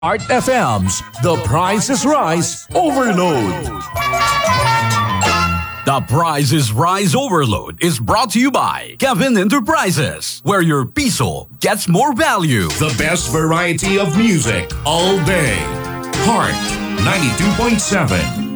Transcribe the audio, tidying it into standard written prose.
Art FM's The Price is Rise Overload. The Price is Rise Overload is brought to you by Kevin Enterprises, where your piso gets more value. The best variety of music all day. Heart 92.7.